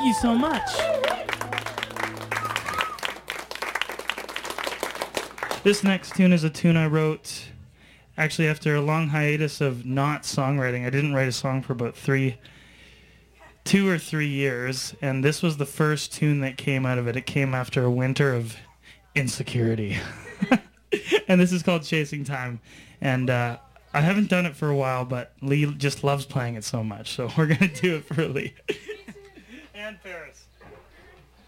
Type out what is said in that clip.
Thank you so much. This next tune is a tune I wrote actually after a long hiatus of not songwriting. I didn't write a song for about 2 or 3 years, and this was the first tune that came out of it. It came after a winter of insecurity. And this is called Chasing Time. And I haven't done it for a while, but Lee just loves playing it so much, so we're going to do it for Lee. And Paris.